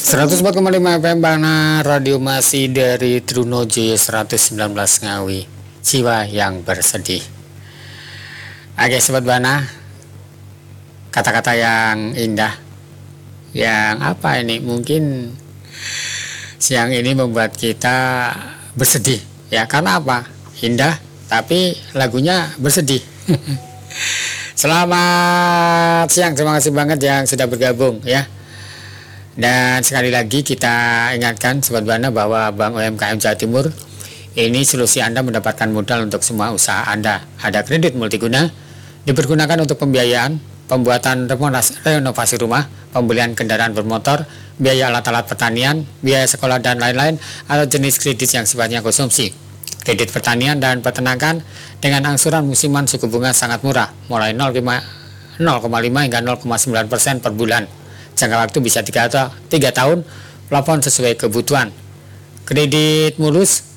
104,5 FM Bana Radio masih dari Trunojoyo 119 Ngawi, jiwa yang bersedih. Oke Sobat Bana, kata-kata yang indah, yang apa ini, mungkin siang ini membuat kita bersedih ya, karena apa? Indah tapi lagunya bersedih. Selamat siang, terima kasih banget yang sudah bergabung ya. Dan sekali lagi kita ingatkan Sobat Bana bahwa Bank UMKM Jawa Timur ini solusi Anda mendapatkan modal untuk semua usaha Anda. Ada kredit multiguna, dipergunakan untuk pembiayaan, pembuatan renovasi rumah, pembelian kendaraan bermotor, biaya alat-alat pertanian, biaya sekolah dan lain-lain, atau jenis kredit yang sifatnya konsumsi. Kredit pertanian dan peternakan dengan angsuran musiman suku bunga sangat murah, mulai 0,5 hingga 0,9% per bulan. Jangka waktu bisa 3 tahun, plafon sesuai kebutuhan. Kredit mulus